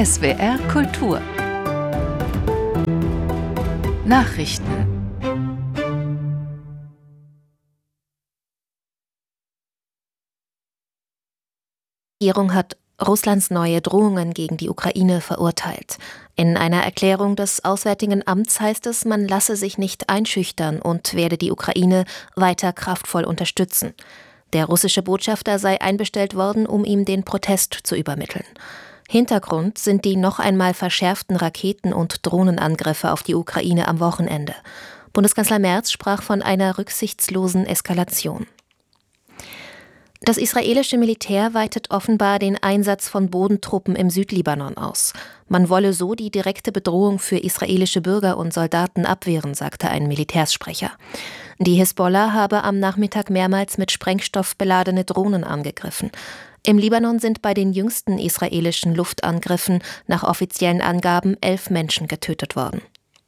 SWR Kultur Nachrichten. Die Regierung hat Russlands neue Drohungen gegen die Ukraine verurteilt. In einer Erklärung des Auswärtigen Amts heißt es, man lasse sich nicht einschüchtern und werde die Ukraine weiter kraftvoll unterstützen. Der russische Botschafter sei einbestellt worden, um ihm den Protest zu übermitteln. Hintergrund sind die noch einmal verschärften Raketen- und Drohnenangriffe auf die Ukraine am Wochenende. Bundeskanzler Merz sprach von einer rücksichtslosen Eskalation. Das israelische Militär weitet offenbar den Einsatz von Bodentruppen im Südlibanon aus. Man wolle so die direkte Bedrohung für israelische Bürger und Soldaten abwehren, sagte ein Militärssprecher. Die Hisbollah habe am Nachmittag mehrmals mit Sprengstoff beladene Drohnen angegriffen. Im Libanon sind bei den jüngsten israelischen Luftangriffen nach offiziellen Angaben 11 Menschen getötet worden.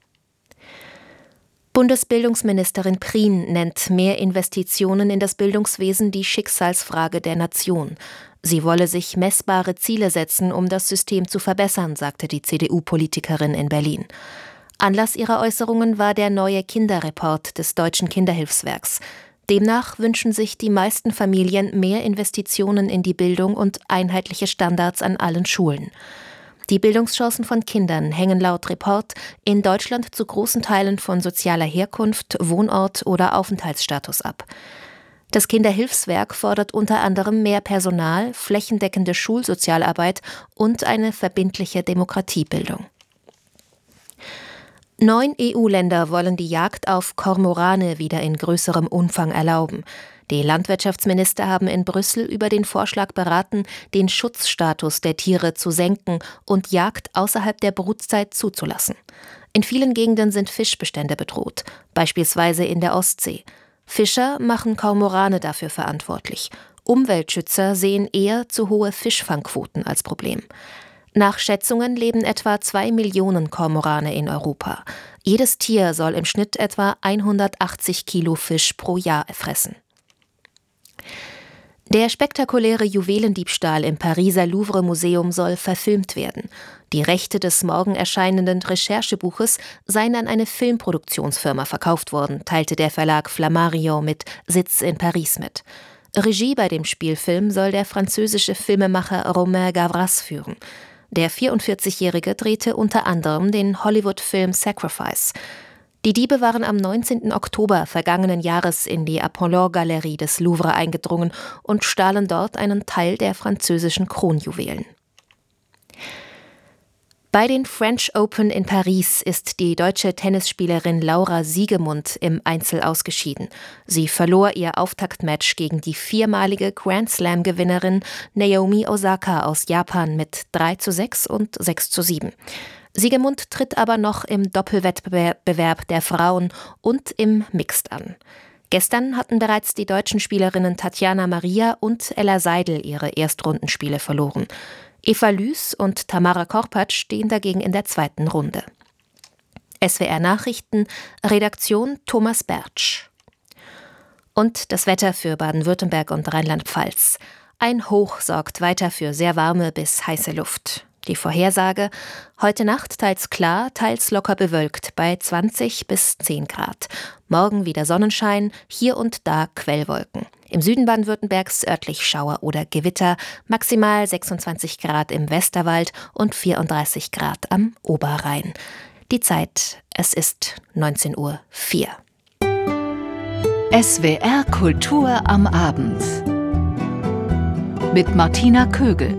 Bundesbildungsministerin Prien nennt mehr Investitionen in das Bildungswesen die Schicksalsfrage der Nation. Sie wolle sich messbare Ziele setzen, um das System zu verbessern, sagte die CDU-Politikerin in Berlin. Anlass ihrer Äußerungen war der neue Kinderreport des Deutschen Kinderhilfswerks. Demnach wünschen sich die meisten Familien mehr Investitionen in die Bildung und einheitliche Standards an allen Schulen. Die Bildungschancen von Kindern hängen laut Report in Deutschland zu großen Teilen von sozialer Herkunft, Wohnort oder Aufenthaltsstatus ab. Das Kinderhilfswerk fordert unter anderem mehr Personal, flächendeckende Schulsozialarbeit und eine verbindliche Demokratiebildung. 9 EU-Länder wollen die Jagd auf Kormorane wieder in größerem Umfang erlauben. Die Landwirtschaftsminister haben in Brüssel über den Vorschlag beraten, den Schutzstatus der Tiere zu senken und Jagd außerhalb der Brutzeit zuzulassen. In vielen Gegenden sind Fischbestände bedroht, beispielsweise in der Ostsee. Fischer machen Kormorane dafür verantwortlich. Umweltschützer sehen eher zu hohe Fischfangquoten als Problem. Nach Schätzungen leben etwa 2 Millionen Kormorane in Europa. Jedes Tier soll im Schnitt etwa 180 Kilo Fisch pro Jahr fressen. Der spektakuläre Juwelendiebstahl im Pariser Louvre-Museum soll verfilmt werden. Die Rechte des morgen erscheinenden Recherchebuches seien an eine Filmproduktionsfirma verkauft worden, teilte der Verlag Flammarion mit Sitz in Paris mit. Regie bei dem Spielfilm soll der französische Filmemacher Romain Gavras führen. Der 44-Jährige drehte unter anderem den Hollywood-Film Sacrifice. Die Diebe waren am 19. Oktober vergangenen Jahres in die Apollon-Galerie des Louvre eingedrungen und stahlen dort einen Teil der französischen Kronjuwelen. Bei den French Open in Paris ist die deutsche Tennisspielerin Laura Siegemund im Einzel ausgeschieden. Sie verlor ihr Auftaktmatch gegen die 4-malige Grand-Slam-Gewinnerin Naomi Osaka aus Japan mit 3:6 und 6:7. Siegemund tritt aber noch im Doppelwettbewerb der Frauen und im Mixed an. Gestern hatten bereits die deutschen Spielerinnen Tatjana Maria und Ella Seidel ihre Erstrundenspiele verloren. Eva Lüß und Tamara Korpatsch stehen dagegen in der zweiten Runde. SWR Nachrichten, Redaktion Thomas Bertsch. Und das Wetter für Baden-Württemberg und Rheinland-Pfalz. Ein Hoch sorgt weiter für sehr warme bis heiße Luft. Die Vorhersage: heute Nacht teils klar, teils locker bewölkt bei 20 bis 10 Grad. Morgen wieder Sonnenschein, hier und da Quellwolken. Im Süden Baden-Württembergs örtlich Schauer oder Gewitter, maximal 26 Grad im Westerwald und 34 Grad am Oberrhein. Die Zeit, es ist 19:04 Uhr. SWR Kultur am Abend mit Martina Kögel.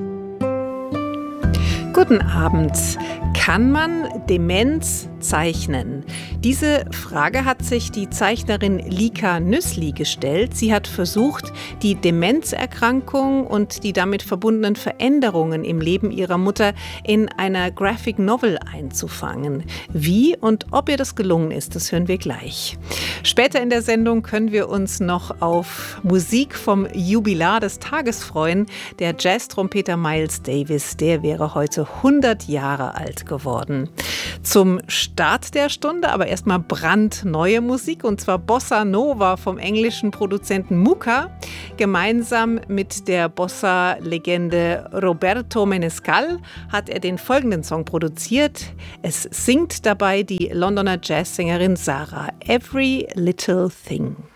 Guten Abend. Kann man Demenz zeichnen? Diese Frage hat sich die Zeichnerin Lika Nüssli gestellt. Sie hat versucht, die Demenzerkrankung und die damit verbundenen Veränderungen im Leben ihrer Mutter in einer Graphic Novel einzufangen. Wie und ob ihr das gelungen ist, das hören wir gleich. Später in der Sendung können wir uns noch auf Musik vom Jubilar des Tages freuen. Der Jazz-Trompeter Miles Davis, der wäre heute 100 Jahre alt geworden. Zum Start der Stunde, aber erstmal brandneue Musik, und zwar Bossa Nova vom englischen Produzenten Mucca. Gemeinsam mit der Bossa-Legende Roberto Menescal hat er den folgenden Song produziert. Es singt dabei die Londoner Jazzsängerin Sarah, Every Little Thing.